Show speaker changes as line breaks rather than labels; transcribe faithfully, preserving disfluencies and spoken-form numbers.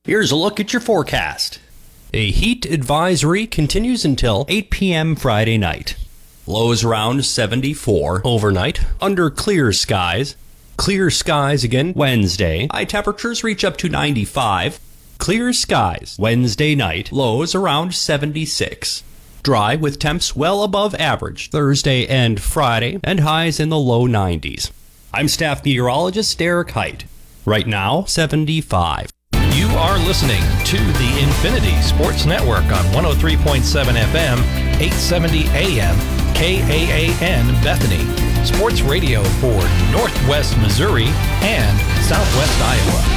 Here's a look at your forecast. A heat advisory continues until eight p.m. Friday night. Lows around seventy-four overnight under clear skies. Clear skies again Wednesday. High temperatures reach up to ninety-five. Clear skies Wednesday night. Lows around seventy-six. Dry with temps well above average Thursday and Friday, and highs in the low nineties. I'm staff meteorologist Derek Height. Right now, seventy-five.
You are listening to the Infinity Sports Network on one oh three point seven F M, eight seventy A M, K A A N Bethany. Sports radio for Northwest Missouri and Southwest Iowa.